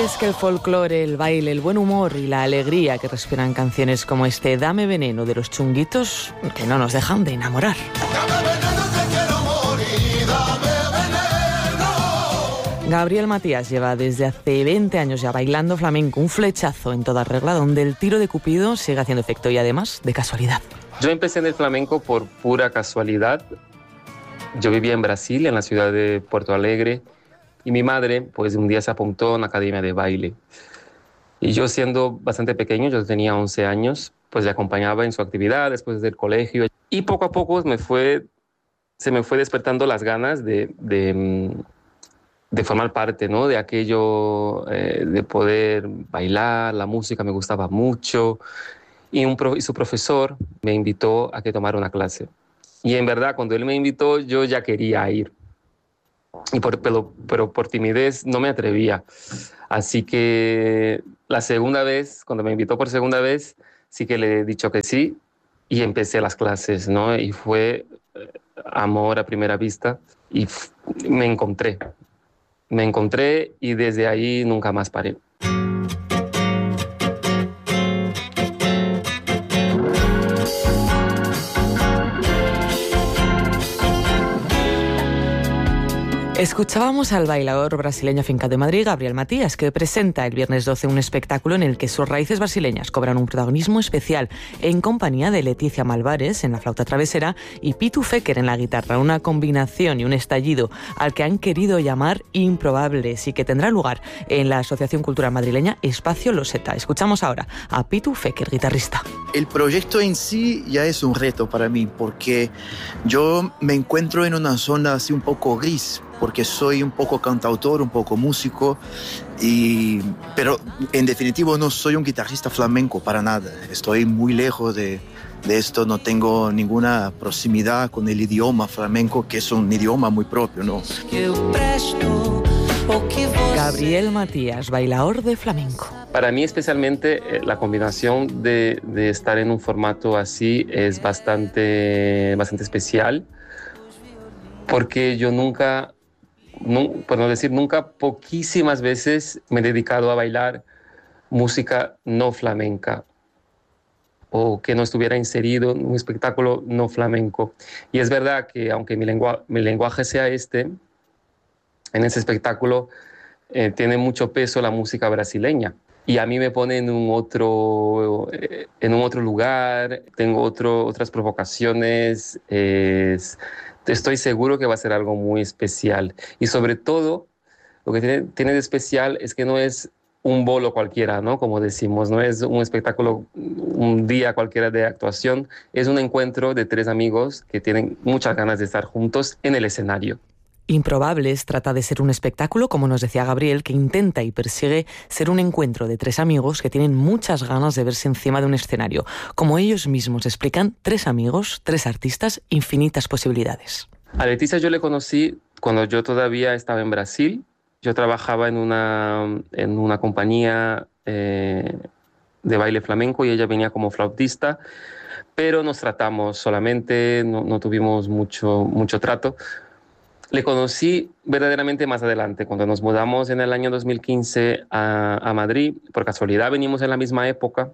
es que el folclore, el baile, el buen humor y la alegría que respiran canciones como este Dame Veneno de los Chunguitos, que no nos dejan de enamorar. Gabriel Matías lleva desde hace 20 años ya bailando flamenco, un flechazo en toda regla, donde el tiro de Cupido sigue haciendo efecto y además de casualidad. Yo empecé en el flamenco por pura casualidad. Yo vivía en Brasil, en la ciudad de Porto Alegre, y mi madre, pues un día se apuntó a una academia de baile. Y yo, siendo bastante pequeño, yo tenía 11 años, pues le acompañaba en su actividad después del colegio. Y poco a poco se me fue despertando las ganas de formar parte, ¿no? De aquello, de poder bailar. La música me gustaba mucho. Y su profesor me invitó a que tomara una clase. Y en verdad, cuando él me invitó, yo ya quería ir. Pero por timidez no me atrevía. Así que la segunda vez, cuando me invitó por segunda vez, sí que le he dicho que sí y empecé las clases, ¿no? Y fue amor a primera vista y me encontré y desde ahí nunca más paré. Escuchábamos al bailador brasileño afincado en Madrid, Gabriel Matías, que presenta el viernes 12 un espectáculo en el que sus raíces brasileñas cobran un protagonismo especial en compañía de Leticia Malvares en la flauta travesera y Pitu Fecker en la guitarra, una combinación y un estallido al que han querido llamar Improbables y que tendrá lugar en la Asociación Cultural Madrileña Espacio Loseta. Escuchamos ahora a Pitu Fecker, guitarrista. El proyecto en sí ya es un reto para mí porque yo me encuentro en una zona así un poco gris, porque soy un poco cantautor, un poco músico, pero en definitivo no soy un guitarrista flamenco para nada. Estoy muy lejos de esto, no tengo ninguna proximidad con el idioma flamenco, que es un idioma muy propio, ¿no? Gabriel Matías, bailador de flamenco. Para mí especialmente la combinación de estar en un formato así es bastante especial, porque yo nunca, por no decir nunca, poquísimas veces me he dedicado a bailar música no flamenca o que no estuviera inserido en un espectáculo no flamenco. Y es verdad que aunque mi lenguaje sea en ese espectáculo tiene mucho peso la música brasileña. Y a mí me pone en un otro lugar, tengo otras provocaciones. Estoy seguro que va a ser algo muy especial. Y sobre todo, lo que tiene de especial es que no es un bolo cualquiera, ¿no? Como decimos, no es un espectáculo, un día cualquiera de actuación. Es un encuentro de 3 amigos que tienen muchas ganas de estar juntos en el escenario. Improbables trata de ser un espectáculo, como nos decía Gabriel, que intenta y persigue ser un encuentro de 3 amigos que tienen muchas ganas de verse encima de un escenario. Como ellos mismos explican, 3 amigos, 3 artistas, infinitas posibilidades. A Leticia yo le conocí cuando yo todavía estaba en Brasil. Yo trabajaba en una compañía de baile flamenco y ella venía como flautista, pero nos tratamos solamente, no tuvimos mucho trato. Le conocí verdaderamente más adelante, cuando nos mudamos en el año 2015 a Madrid. Por casualidad venimos en la misma época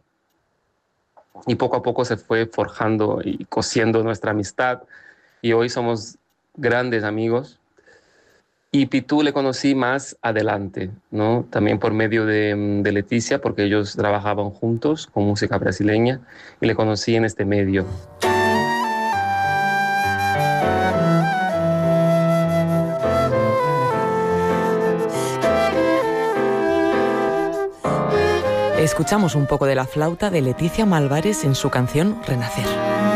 y poco a poco se fue forjando y cosiendo nuestra amistad y hoy somos grandes amigos. Y Pitu le conocí más adelante, ¿no? También por medio de Leticia, porque ellos trabajaban juntos con música brasileña y le conocí en este medio. Escuchamos un poco de la flauta de Leticia Malvares en su canción Renacer.